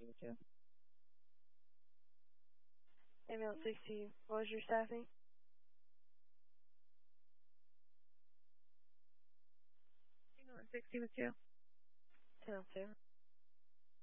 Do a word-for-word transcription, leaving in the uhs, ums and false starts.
with you. Ambulance sixteen, what was your staffing? Ambulance sixty with you. ten oh two.